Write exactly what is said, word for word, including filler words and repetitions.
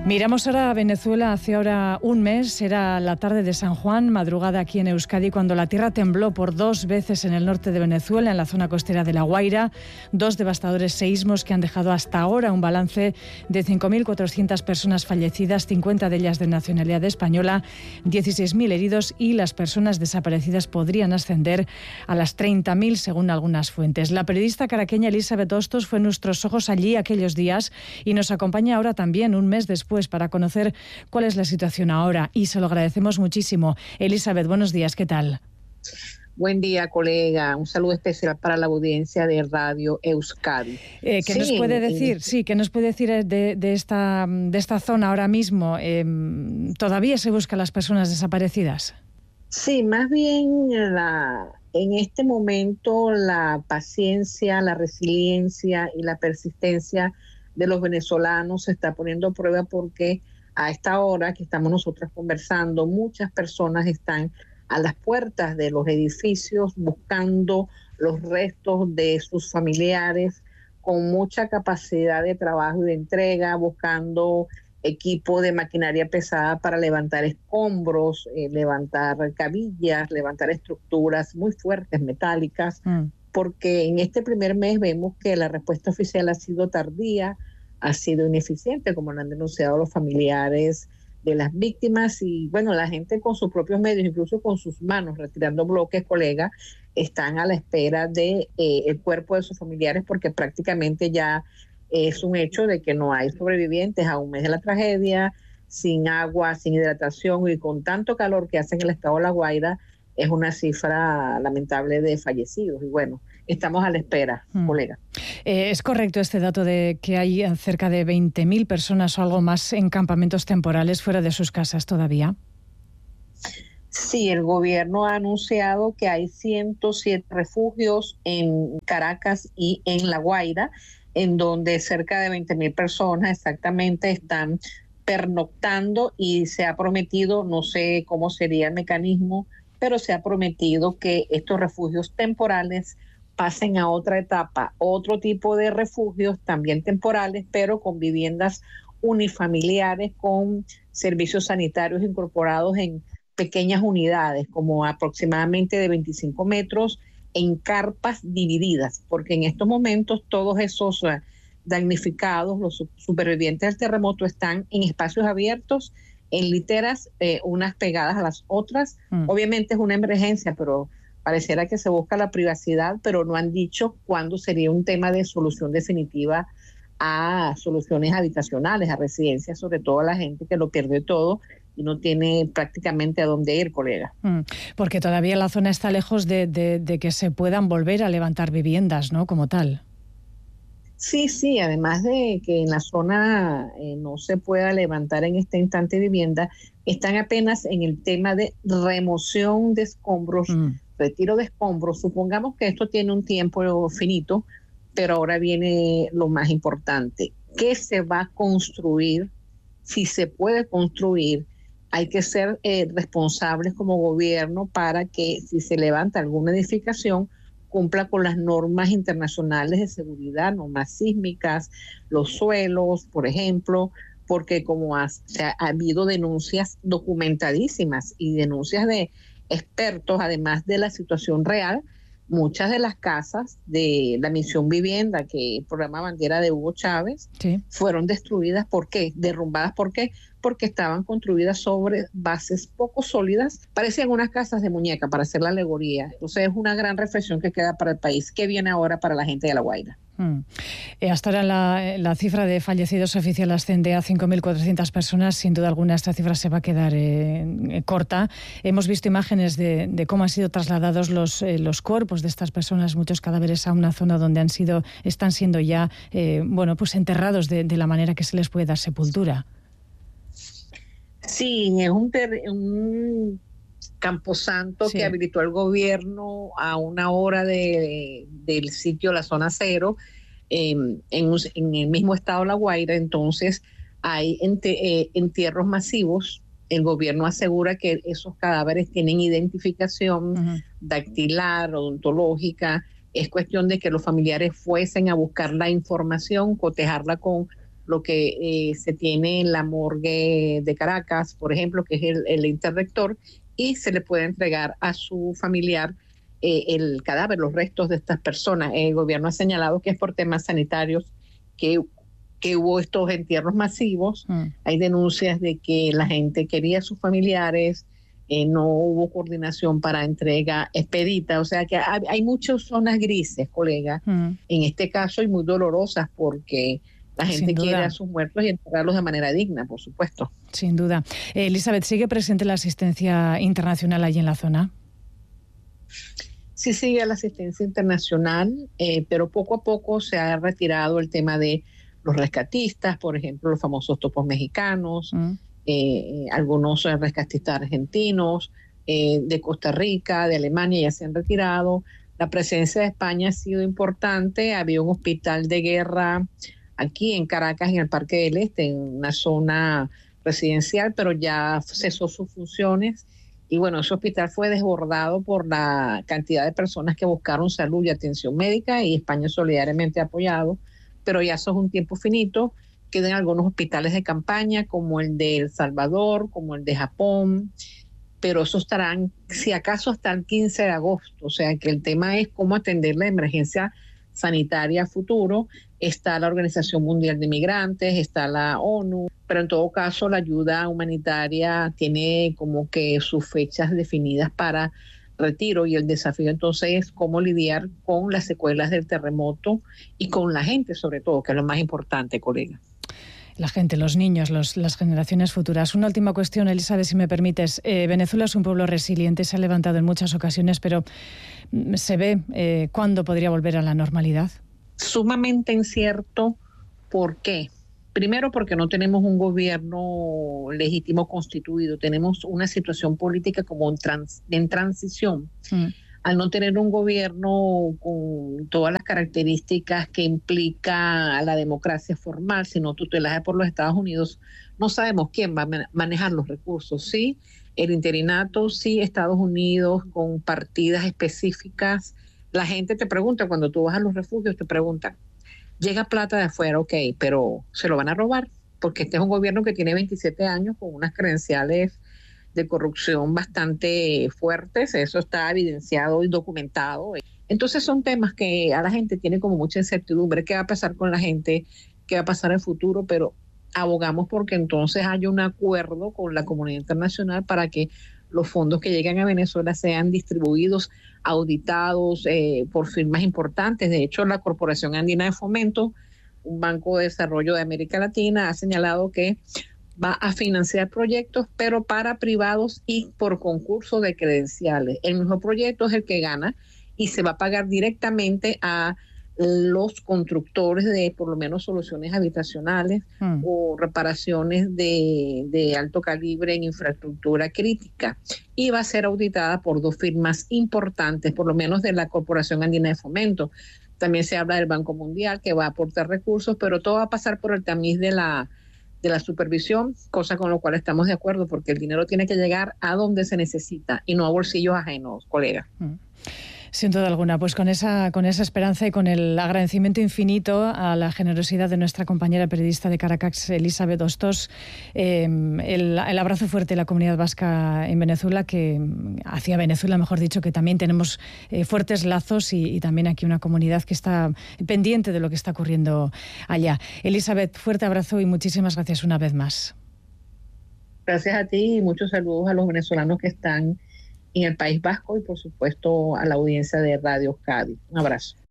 Miramos ahora a Venezuela. Hace ahora un mes, era la tarde de San Juan, madrugada aquí en Euskadi, cuando la tierra tembló por dos veces en el norte de Venezuela, en la zona costera de La Guaira. Dos devastadores seísmos que han dejado hasta ahora un balance de cinco mil cuatrocientas personas fallecidas, cincuenta de ellas de nacionalidad española, dieciséis mil heridos, y las personas desaparecidas podrían ascender a las treinta mil según algunas fuentes. La periodista caraqueña Elizabeth Hostos fue nuestros ojos allí aquellos días y nos acompaña ahora también, un mes después, para conocer cuál es la situación ahora, y se lo agradecemos muchísimo. Elizabeth, buenos días, ¿qué tal? Buen día, colega. Un saludo especial para la audiencia de Radio Euskadi. Eh, ¿Qué sí, nos puede decir? En... Sí, ¿qué nos puede decir de, de, esta, de esta zona ahora mismo? Eh, ¿Todavía se buscan las personas desaparecidas? Sí, más bien la, en este momento la paciencia, la resiliencia y la persistencia de los venezolanos se está poniendo a prueba, porque a esta hora que estamos nosotros conversando, muchas personas están a las puertas de los edificios buscando los restos de sus familiares, con mucha capacidad de trabajo y de entrega, buscando equipo de maquinaria pesada para levantar escombros, eh, levantar cabillas, levantar estructuras muy fuertes, metálicas, mm. porque en este primer mes vemos que la respuesta oficial ha sido tardía, ha sido ineficiente, como lo han denunciado los familiares de las víctimas, y bueno, la gente con sus propios medios, incluso con sus manos, retirando bloques, colegas, están a la espera de eh, el cuerpo de sus familiares, porque prácticamente ya es un hecho de que no hay sobrevivientes a un mes de la tragedia, sin agua, sin hidratación y con tanto calor que hace en el estado de La Guaira. Es una cifra lamentable de fallecidos. Y bueno, estamos a la espera, hmm. colega. Eh, ¿Es correcto este dato de que hay cerca de veinte mil personas o algo más en campamentos temporales fuera de sus casas todavía? Sí, el gobierno ha anunciado que hay ciento siete refugios en Caracas y en La Guaira, en donde cerca de veinte mil personas exactamente están pernoctando, y se ha prometido, no sé cómo sería el mecanismo, pero se ha prometido que estos refugios temporales pasen a otra etapa, otro tipo de refugios también temporales, pero con viviendas unifamiliares, con servicios sanitarios incorporados en pequeñas unidades, como aproximadamente de veinticinco metros, en carpas divididas, porque en estos momentos todos esos uh, damnificados, los supervivientes del terremoto, están en espacios abiertos, en literas, eh, unas pegadas a las otras. Mm. Obviamente es una emergencia, pero pareciera que se busca la privacidad, pero no han dicho cuándo sería un tema de solución definitiva a soluciones habitacionales, a residencias, sobre todo a la gente que lo pierde todo y no tiene prácticamente a dónde ir, colega. Mm. Porque todavía la zona está lejos de, de, de que se puedan volver a levantar viviendas, ¿no?, como tal. Sí, sí, además de que en la zona eh, no se pueda levantar en este instante vivienda, están apenas en el tema de remoción de escombros, mm. retiro de escombros. Supongamos que esto tiene un tiempo finito, pero ahora viene lo más importante. ¿Qué se va a construir? Si se puede construir, hay que ser eh, responsables como gobierno para que, si se levanta alguna edificación, cumpla con las normas internacionales de seguridad, normas sísmicas, los suelos, por ejemplo, porque como ha, se ha, ha habido denuncias documentadísimas y denuncias de expertos, además de la situación real, muchas de las casas de la Misión Vivienda, que el programa bandera de Hugo Chávez, sí, fueron destruidas. ¿Por qué? Derrumbadas. ¿Por qué? Porque estaban construidas sobre bases poco sólidas, parecían unas casas de muñeca, para hacer la alegoría. Entonces es una gran reflexión que queda para el país. ¿Qué viene ahora para la gente de La Guaira? Hmm. Eh, hasta ahora la, la cifra de fallecidos oficial asciende a cinco mil cuatrocientas personas. Sin duda alguna esta cifra se va a quedar eh, corta. Hemos visto imágenes de, de cómo han sido trasladados los, eh, los cuerpos de estas personas, muchos cadáveres, a una zona donde han sido, están siendo ya eh, bueno, pues enterrados de, de la manera que se les puede dar sepultura. Sí, es un, ter- un camposanto, sí, que habilitó el gobierno a una hora de, de, del sitio La Zona Cero, eh, en, un, en el mismo estado de La Guaira. Entonces hay ente, eh, entierros masivos. El gobierno asegura que esos cadáveres tienen identificación uh-huh. dactilar, odontológica. Es cuestión de que los familiares fuesen a buscar la información, cotejarla con lo que eh, se tiene en la morgue de Caracas, por ejemplo, que es el, el interrector, y se le puede entregar a su familiar eh, el cadáver, los restos de estas personas. El gobierno ha señalado que es por temas sanitarios que, que hubo estos entierros masivos. Mm. Hay denuncias de que la gente quería a sus familiares, eh, no hubo coordinación para entrega expedita, o sea que hay, hay muchas zonas grises, colega, mm. en este caso, y muy dolorosas porque la gente quiere a sus muertos y enterrarlos de manera digna, por supuesto. Sin duda. Eh, Elizabeth, ¿sigue presente la asistencia internacional allí en la zona? Sí sigue la asistencia internacional, eh, pero poco a poco se ha retirado el tema de los rescatistas, por ejemplo, los famosos topos mexicanos, mm. eh, algunos rescatistas argentinos, eh, de Costa Rica, de Alemania ya se han retirado. La presencia de España ha sido importante. Había un hospital de guerra aquí en Caracas, en el Parque del Este, en una zona residencial, pero ya cesó sus funciones. Y bueno, ese hospital fue desbordado por la cantidad de personas que buscaron salud y atención médica, y España solidariamente ha apoyado, pero ya eso es un tiempo finito. Quedan algunos hospitales de campaña, como el de El Salvador, como el de Japón, pero esos estarán, si acaso, hasta el quince de agosto. O sea que el tema es cómo atender la emergencia sanitaria a futuro. Está la Organización Mundial de Migrantes, está la ONU, pero en todo caso la ayuda humanitaria tiene como que sus fechas definidas para retiro, y el desafío entonces es cómo lidiar con las secuelas del terremoto y con la gente, sobre todo, que es lo más importante, colega. La gente, los niños, los, las generaciones futuras. Una última cuestión, Elizabeth, si me permites. Eh, Venezuela es un pueblo resiliente, se ha levantado en muchas ocasiones, pero ¿se ve eh, cuándo podría volver a la normalidad? Sumamente incierto. ¿Por qué? Primero, porque no tenemos un gobierno legítimo constituido, tenemos una situación política como en, trans, en transición. Mm. Al no tener un gobierno con todas las características que implica a la democracia formal, sino tutelada por los Estados Unidos, no sabemos quién va a manejar los recursos. Sí, el interinato, sí, Estados Unidos con partidas específicas. La gente te pregunta, cuando tú vas a los refugios, te preguntan, llega plata de afuera, ok, pero ¿se lo van a robar? Porque este es un gobierno que tiene veintisiete años con unas credenciales de corrupción bastante fuertes, eso está evidenciado y documentado. Entonces son temas que a la gente tiene como mucha incertidumbre. ¿Qué va a pasar con la gente? ¿Qué va a pasar en el futuro? Pero abogamos porque entonces haya un acuerdo con la comunidad internacional para que los fondos que llegan a Venezuela sean distribuidos, auditados eh, por firmas importantes. De hecho, la Corporación Andina de Fomento, un banco de desarrollo de América Latina, ha señalado que va a financiar proyectos, pero para privados y por concurso de credenciales. El mejor proyecto es el que gana y se va a pagar directamente a los constructores de por lo menos soluciones habitacionales mm. o reparaciones de, de alto calibre en infraestructura crítica, y va a ser auditada por dos firmas importantes, por lo menos de la Corporación Andina de Fomento. También se habla del Banco Mundial, que va a aportar recursos, pero todo va a pasar por el tamiz de la de la supervisión, cosa con lo cual estamos de acuerdo, porque el dinero tiene que llegar a donde se necesita y no a bolsillos ajenos, colega. Mm. Sin duda alguna, pues con esa, con esa esperanza y con el agradecimiento infinito a la generosidad de nuestra compañera periodista de Caracas, Elizabeth Hostos, eh, el, el abrazo fuerte de la comunidad vasca en Venezuela, que hacia Venezuela, mejor dicho, que también tenemos eh, fuertes lazos y, y también aquí una comunidad que está pendiente de lo que está ocurriendo allá. Elizabeth, fuerte abrazo y muchísimas gracias una vez más. Gracias a ti y muchos saludos a los venezolanos que están en el País Vasco y por supuesto a la audiencia de Radio Cádiz. Un abrazo.